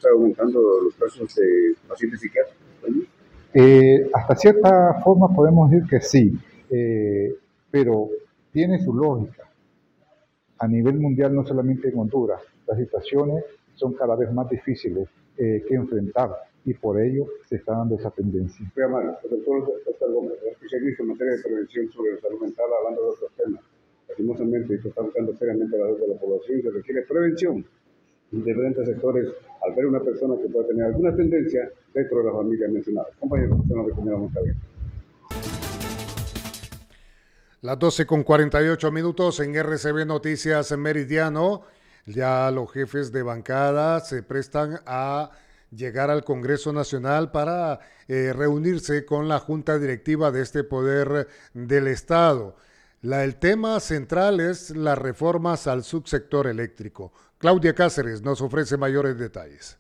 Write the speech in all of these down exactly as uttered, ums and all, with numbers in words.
está aumentando los casos de pacientes psiquiátricos? Eh, hasta cierta forma podemos decir que sí, eh, pero tiene su lógica. A nivel mundial, no solamente en Honduras, las situaciones son cada vez más difíciles eh, que enfrentar y por ello se está dando esa tendencia. Muy amable, doctor Oscar Gómez, especialista en materia de prevención sobre la salud mental, hablando de otros temas. Lastimosamente, esto está buscando seriamente la de la población y se requiere prevención de diferentes sectores al ver una persona que pueda tener alguna tendencia dentro de la familia mencionada. Compañeros, usted nos recomienda mucho bien. Las doce con cuarenta y ocho minutos en R C B Noticias en Meridiano. Ya los jefes de bancada se prestan a llegar al Congreso Nacional para eh, reunirse con la Junta Directiva de este Poder del Estado. La, el tema central es las reformas al subsector eléctrico. Claudia Cáceres nos ofrece mayores detalles.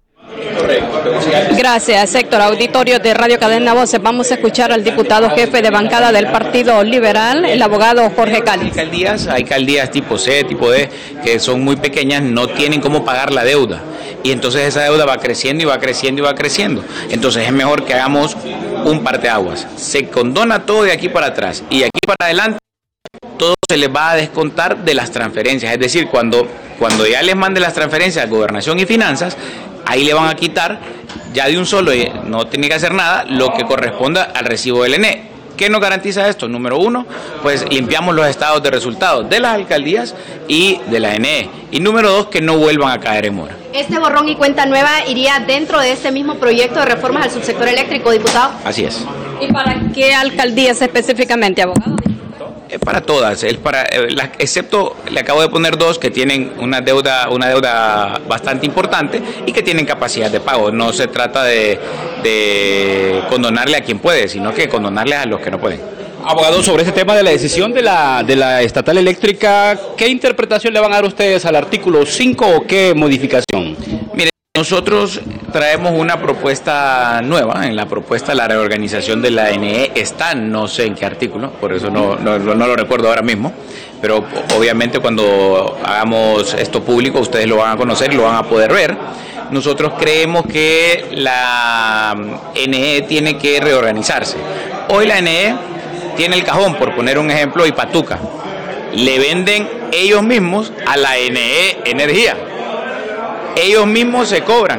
Gracias, Héctor. Auditorio de Radio Cadena Voces. Vamos a escuchar al diputado jefe de bancada del Partido Liberal, el abogado Jorge Cáliz. Hay alcaldías, hay alcaldías tipo C, tipo D, que son muy pequeñas, no tienen cómo pagar la deuda. Y entonces esa deuda va creciendo y va creciendo y va creciendo. Entonces es mejor que hagamos un parteaguas. Se condona todo de aquí para atrás y de aquí para adelante todo se les va a descontar de las transferencias. Es decir, cuando, cuando ya les mande las transferencias a Gobernación y Finanzas, ahí le van a quitar ya de un solo, y no tiene que hacer nada, lo que corresponda al recibo del N E. ¿Qué nos garantiza esto? Número uno, pues limpiamos los estados de resultados de las alcaldías y de la N E. Y número dos, que no vuelvan a caer en mora. ¿Este borrón y cuenta nueva iría dentro de este mismo proyecto de reformas al subsector eléctrico, diputado? Así es. ¿Y para qué alcaldías específicamente, abogado? Es para todas, es para, eh, la, excepto le acabo de poner dos que tienen una deuda, una deuda bastante importante y que tienen capacidad de pago. No se trata de, de condonarle a quien puede, sino que condonarle a los que no pueden. Abogado, sobre este tema de la decisión de la, de la estatal eléctrica, ¿qué interpretación le van a dar ustedes al artículo cinco o qué modificación? Mire, nosotros traemos una propuesta nueva. En la propuesta la reorganización de la N E está, no sé en qué artículo, por eso no, no, no lo recuerdo ahora mismo, pero obviamente cuando hagamos esto público ustedes lo van a conocer y lo van a poder ver. Nosotros creemos que la N E tiene que reorganizarse. Hoy la N E tiene el cajón, por poner un ejemplo, y Patuca. Le venden ellos mismos a la N E energía. Ellos mismos se cobran.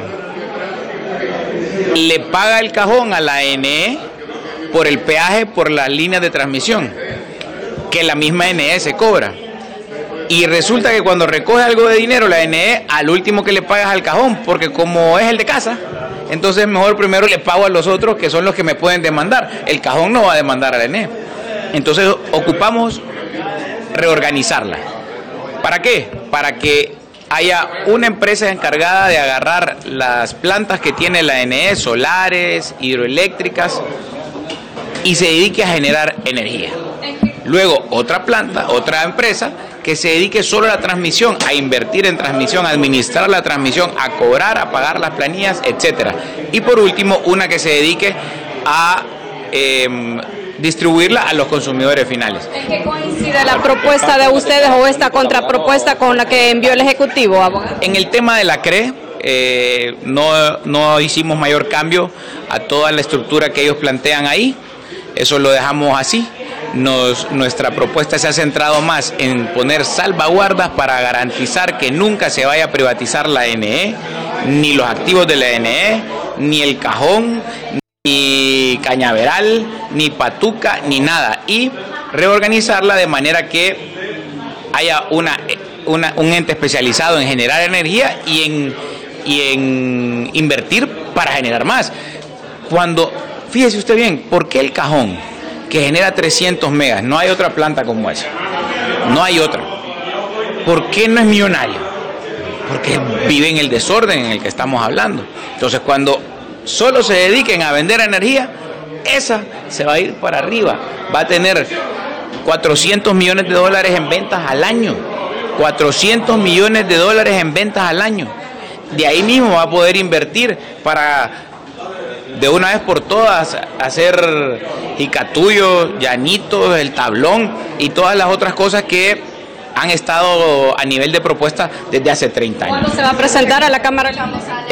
Le paga el cajón a la N E por el peaje por las líneas de transmisión, que la misma N E se cobra. Y resulta que cuando recoge algo de dinero la N E, al último que le pagas al cajón, porque como es el de casa, entonces mejor primero le pago a los otros que son los que me pueden demandar. El cajón no va a demandar a la N E. Entonces ocupamos reorganizarla. ¿Para qué? Para que haya una empresa encargada de agarrar las plantas que tiene la N E, solares, hidroeléctricas, y se dedique a generar energía. Luego otra planta, otra empresa que se dedique solo a la transmisión, a invertir en transmisión, a administrar la transmisión, a cobrar, a pagar las planillas, etcétera. Y por último, una que se dedique a eh, distribuirla a los consumidores finales. ¿En qué coincide la propuesta de ustedes o esta contrapropuesta con la que envió el Ejecutivo, abogado? En el tema de la C R E, eh, no, no hicimos mayor cambio a toda la estructura que ellos plantean ahí, eso lo dejamos así. Nos, nuestra propuesta se ha centrado más en poner salvaguardas para garantizar que nunca se vaya a privatizar la N E, ni los activos de la N E, ni el cajón, ni Cañaveral, ni Patuca, ni nada, y reorganizarla de manera que haya una, una, un ente especializado en generar energía y en, y en invertir para generar más. Cuando, fíjese usted bien, ¿por qué el cajón, que genera trescientos megas, no hay otra planta como esa? No hay otra. ¿Por qué no es millonario? Porque vive en el desorden en el que estamos hablando. Entonces, cuando solo se dediquen a vender energía, esa se va a ir para arriba, va a tener cuatrocientos millones de dólares en ventas al año, cuatrocientos millones de dólares en ventas al año. De ahí mismo va a poder invertir para de una vez por todas hacer Jicatuyo, Llanitos, el Tablón y todas las otras cosas que han estado a nivel de propuesta desde hace treinta años. ¿Cuándo se va a presentar a la Cámara?